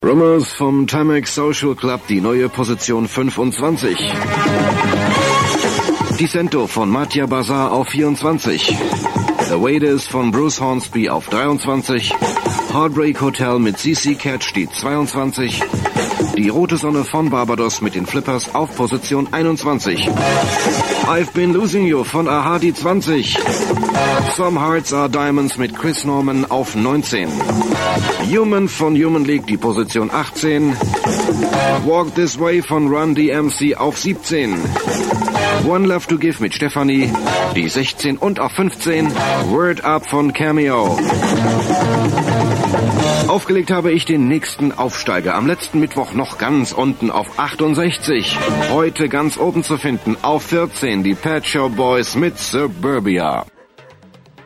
Rumors vom Timex Social Club, die neue Position 25. Dissento von Mattia Bazar auf 24. The Waiters von Bruce Hornsby auf 23. Heartbreak Hotel mit CC Cat steht 22. Die Rote Sonne von Barbados mit den Flippers auf Position 21. I've Been Losing You von Aha die 20. Some Hearts Are Diamonds mit Chris Norman auf 19. Human von Human League die Position 18. Walk This Way von Run DMC auf 17. One Love to Give mit Stefanie, die 16 und auf 15. Word Up von Cameo. Aufgelegt habe ich den nächsten Aufsteiger. Am letzten Mittwoch noch ganz unten auf 68. Heute ganz oben zu finden auf 14 die Pet Shop Boys mit Suburbia.